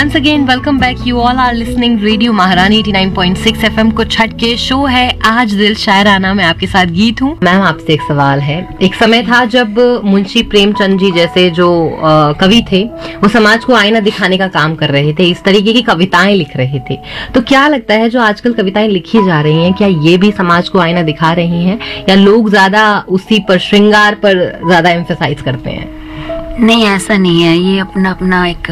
Once again, welcome back. You all are listening radio महारानी 89.6 FM को छठ के show है आज दिल शायराना में आपके साथ गीत हूँ। मैम आपसे एक सवाल है। एक समय था जब मुंशी प्रेमचंद जी जैसे जो कवि थे वो समाज को आईना दिखाने का काम कर रहे थे, इस तरीके की कविताएं लिख रहे थे। तो क्या लगता है जो आजकल कविताएं लिखी जा रही हैं क्या ये भी समाज को आईना दिखा रही हैं या लोग ज्यादा उसी पर श्रृंगार पर ज्यादा एम्फेसाइज करते हैं? नहीं, ऐसा नहीं है। ये अपना अपना एक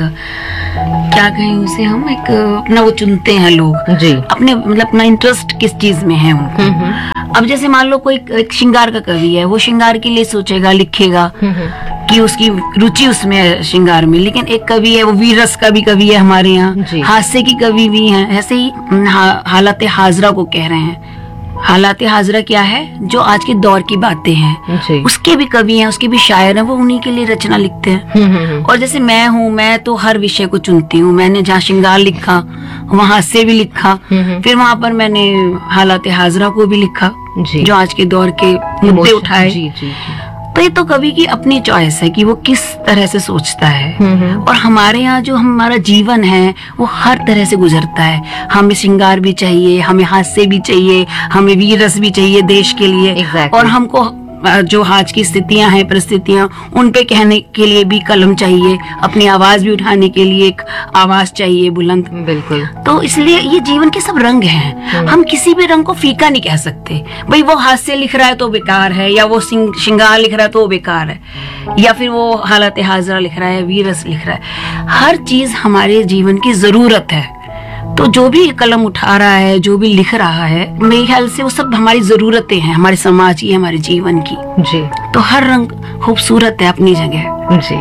क्या कहें उसे हम एक अपना वो चुनते हैं लोग जी, अपने मतलब अपना इंटरेस्ट किस चीज में है उनको। अब जैसे मान लो कोई एक श्रृंगार का कवि है, वो श्रृंगार के लिए सोचेगा, लिखेगा कि उसकी रुचि उसमें है श्रृंगार में। लेकिन एक कवि है वो वीर रस का भी कवि है हमारे यहाँ, हास्य की कवि भी है। ऐसे ही हालत हाजरा को कह रहे हैं। हालात हाजरा क्या है? जो आज के दौर की बातें हैं, उसके भी कवि हैं, उसके भी शायर हैं, वो उन्हीं के लिए रचना लिखते हैं। और जैसे मैं हूँ, मैं तो हर विषय को चुनती हूँ। मैंने जहाँ श्रृंगार लिखा वहाँ हास्य भी लिखा, फिर वहाँ पर मैंने हालात हाजरा को भी लिखा जो आज के दौर के मुद्दे उठाए। तो ये तो कवि की अपनी चॉइस है कि वो किस तरह से सोचता है। और हमारे यहाँ जो हमारा जीवन है वो हर तरह से गुजरता है। हमें श्रृंगार भी चाहिए, हमें हास्य भी चाहिए, हमें वीर रस भी चाहिए देश के लिए। और हमको जो आज की स्थितियां हैं, परिस्थितियां, उन पे कहने के लिए भी कलम चाहिए, अपनी आवाज भी उठाने के लिए एक आवाज चाहिए बुलंद। बिल्कुल। तो इसलिए ये जीवन के सब रंग हैं। हम किसी भी रंग को फीका नहीं कह सकते। भाई वो हास्य लिख रहा है तो बेकार है, या वो श्रृंगार लिख रहा है तो बेकार है, या फिर वो हालत हाजरा लिख रहा है, वीर रस लिख रहा है। हर चीज हमारे जीवन की जरूरत है। तो जो भी कलम उठा रहा है, जो भी लिख रहा है, मेरे ख्याल से वो सब हमारी जरूरतें हैं, हमारे समाज की, हमारे जीवन की जी। तो हर रंग खूबसूरत है अपनी जगह जी।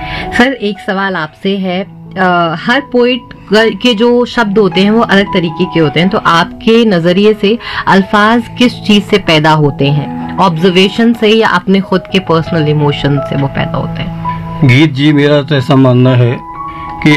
सर एक सवाल आपसे है, हर पोइट के जो शब्द होते हैं वो अलग तरीके के होते हैं, तो आपके नजरिए से अल्फाज किस चीज से पैदा होते हैं? ऑब्जर्वेशन से या अपने खुद के पर्सनल इमोशन से वो पैदा होते हैं? गीत जी, मेरा तो ऐसा मानना है